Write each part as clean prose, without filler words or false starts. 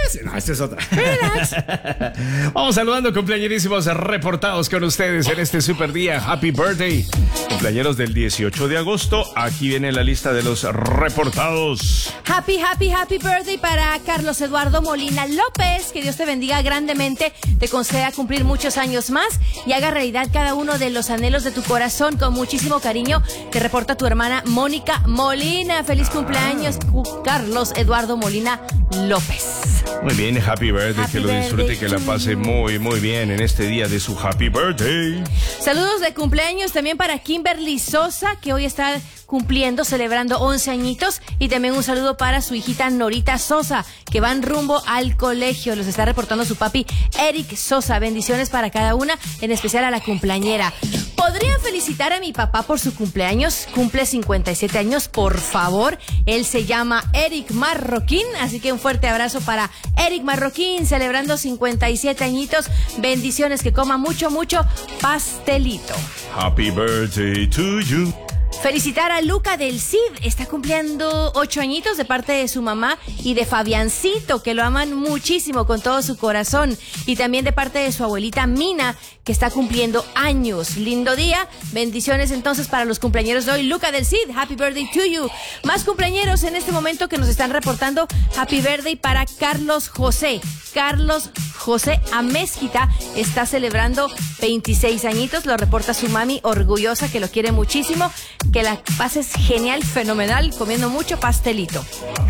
Relax. No, esta es otra. Relax. Vamos saludando cumpleañerísimos reportados con ustedes en este super día. Happy birthday. Cumpleañeros del 18 de agosto. Aquí viene la lista de los reportados. Happy birthday para Carlos Eduardo Molina López. Que Dios te bendiga grandemente, te conceda cumplir muchos años más y haga realidad cada uno de los anhelos de tu corazón. Con muchísimo cariño te reporta tu hermana Mónica Molina. Feliz cumpleaños, Carlos Eduardo Molina López. Muy bien, happy birthday, que lo disfrute y que la pase muy, muy bien en este día de su happy birthday. Saludos de cumpleaños también para Kimberly Sosa, que hoy está celebrando 11 añitos, y también un saludo para su hijita Norita Sosa, que van rumbo al colegio. Los está reportando su papi Eric Sosa. Bendiciones para cada una, en especial a la cumpleañera. ¿Podrían felicitar a mi papá por su cumpleaños? Cumple 57 años, por favor. Él se llama Eric Marroquín, así que un fuerte abrazo para Eric Marroquín, celebrando 57 añitos. Bendiciones, que coma mucho, mucho pastelito. Happy birthday to you. Felicitar a Luca del Cid, está cumpliendo 8 añitos, de parte de su mamá y de Fabiancito, que lo aman muchísimo con todo su corazón, y también de parte de su abuelita Mina, que está cumpliendo años. Lindo día, bendiciones entonces para los cumpleañeros de hoy. Luca del Cid, happy birthday to you. Más cumpleañeros en este momento que nos están reportando happy birthday para Carlos José. Carlos José Amezquita está celebrando 26 añitos, lo reporta su mami orgullosa, que lo quiere muchísimo. Que la pases genial, fenomenal, comiendo mucho pastelito.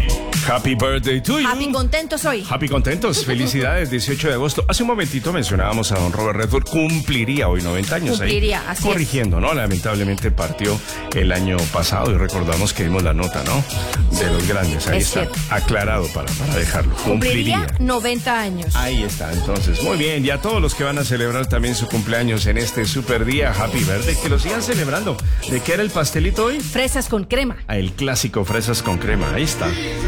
Happy birthday to you. Happy contentos hoy. Happy contentos, felicidades, 18 de agosto. Hace un momentito mencionábamos a don Robert Redford, cumpliría hoy 90 años. Cumpliría, ahí, así corrigiendo, ¿no? Lamentablemente partió el año pasado y recordamos que dimos la nota, ¿no? De los grandes, ahí es está, cierto. aclarado para dejarlo. Cumpliría 90 años. Ahí está, entonces, muy bien. Y a todos los que van a celebrar también su cumpleaños en este super día, happy birthday, que lo sigan celebrando. ¿De qué era el pastelito hoy? Fresas con crema. El clásico fresas con crema, ahí está.